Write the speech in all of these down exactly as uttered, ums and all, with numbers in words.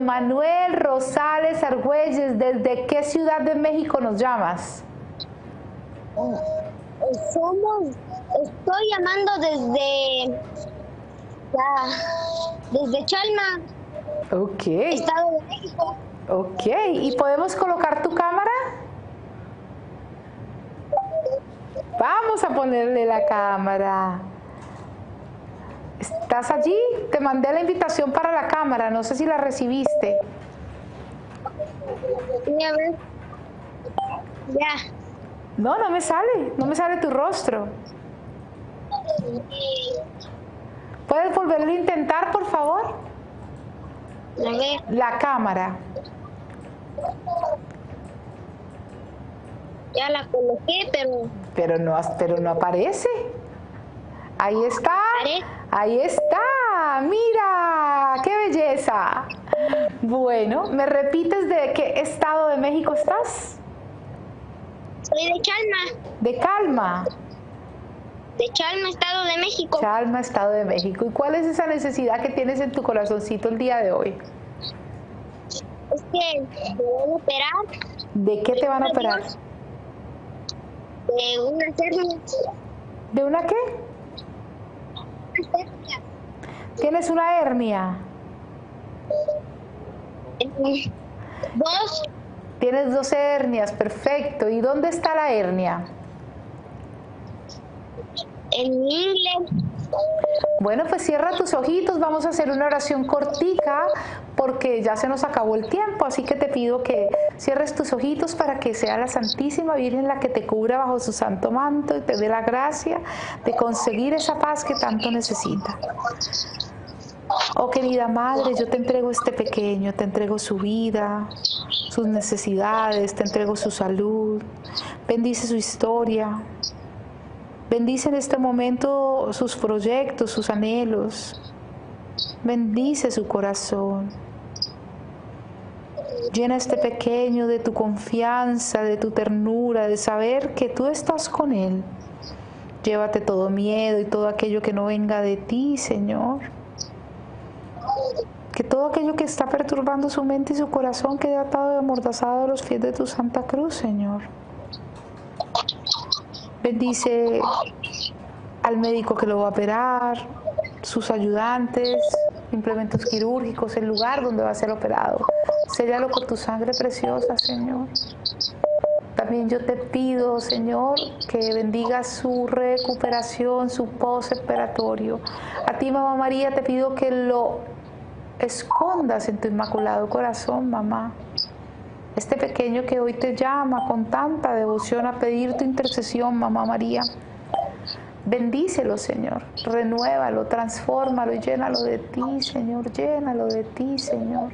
Manuel Rosales Argüelles, ¿desde qué ciudad de México nos llamas? Somos, estoy llamando desde, ya, desde Chalma, Ok. Estado de México. Ok, ¿y podemos colocar tu cámara? Vamos a ponerle la cámara. ¿Estás allí? Te mandé la invitación para la cámara, no sé si la recibiste. Ya ves. Ya. No, no me sale, no me sale tu rostro. ¿Puedes volverlo a intentar, por favor? A ver. La cámara. Ya la coloqué, pero... Pero no, pero no aparece. Ahí está. Ahí está. Mira, qué belleza. Bueno, ¿me repites de qué estado de México estás? Soy de Chalma. De Calma. De Chalma, Estado de México. Chalma, Estado de México. ¿Y cuál es esa necesidad que tienes en tu corazoncito el día de hoy? Es que me van a operar. ¿De qué te van a operar? De una hernia. ¿De una qué? Una hernia. ¿Tienes una hernia? Dos. Tienes dos hernias, perfecto. ¿Y dónde está la hernia? En mi ingle. Bueno, pues cierra tus ojitos, vamos a hacer una oración cortica porque ya se nos acabó el tiempo, así que te pido que cierres tus ojitos para que sea la Santísima Virgen la que te cubra bajo su santo manto y te dé la gracia de conseguir esa paz que tanto necesita. Oh querida Madre, yo te entrego este pequeño, te entrego su vida, sus necesidades, te entrego su salud, bendice su historia. Bendice en este momento sus proyectos, sus anhelos. Bendice su corazón. Llena a este pequeño de tu confianza, de tu ternura, de saber que tú estás con él. Llévate todo miedo y todo aquello que no venga de ti, Señor. Que todo aquello que está perturbando su mente y su corazón quede atado y amordazado a los pies de tu Santa Cruz, Señor. Bendice al médico que lo va a operar, sus ayudantes, implementos quirúrgicos, el lugar donde va a ser operado. Séllalo con tu sangre preciosa, Señor. También yo te pido, Señor, que bendiga su recuperación, su postoperatorio. A ti, Mamá María, te pido que lo escondas en tu inmaculado corazón, mamá. Este pequeño que hoy te llama con tanta devoción a pedir tu intercesión, Mamá María. Bendícelo, Señor. Renuévalo, transfórmalo y llénalo de ti, Señor. Llénalo de ti, Señor.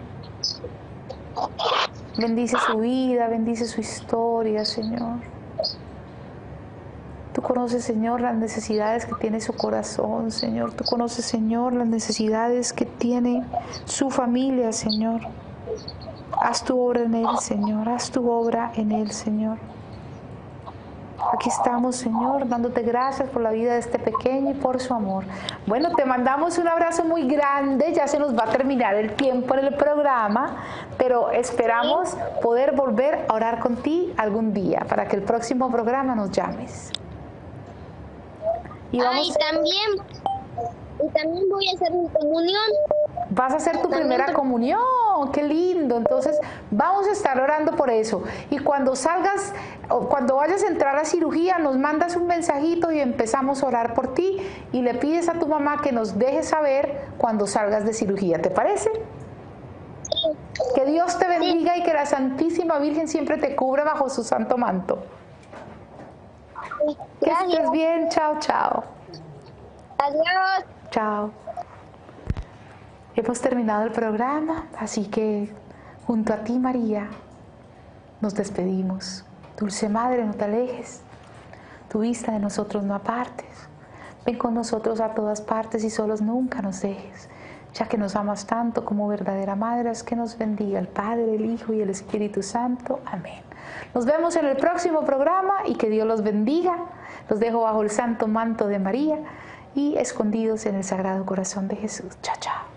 Bendice su vida, bendice su historia, Señor. Tú conoces, Señor, las necesidades que tiene su corazón, Señor. Tú conoces, Señor, las necesidades que tiene su familia, Señor. Haz tu obra en él, Señor. Haz tu obra en él, Señor. Aquí estamos, Señor, dándote gracias por la vida de este pequeño y por su amor. Bueno, te mandamos un abrazo muy grande. Ya se nos va a terminar el tiempo en el programa, pero esperamos poder volver a orar con ti algún día para que el próximo programa nos llames. Y vamos... Ay, también, y también voy a hacer mi comunión. ¿Vas a hacer tu primera comunión? ¡Qué lindo! Entonces vamos a estar orando por eso. Y cuando salgas, o cuando vayas a entrar a cirugía, nos mandas un mensajito y empezamos a orar por ti. Y le pides a tu mamá que nos deje saber cuando salgas de cirugía. ¿Te parece? Sí. Que Dios te bendiga y que la Santísima Virgen siempre te cubra bajo su santo manto. Que estés bien. Chao, chao. Adiós. Chao. Hemos terminado el programa, así que junto a ti, María, nos despedimos. Dulce Madre, no te alejes, tu vista de nosotros no apartes. Ven con nosotros a todas partes y solos nunca nos dejes, ya que nos amas tanto como verdadera Madre. Es que nos bendiga el Padre, el Hijo y el Espíritu Santo. Amén. Nos vemos en el próximo programa y que Dios los bendiga. Los dejo bajo el santo manto de María y escondidos en el Sagrado Corazón de Jesús. Chao, chao.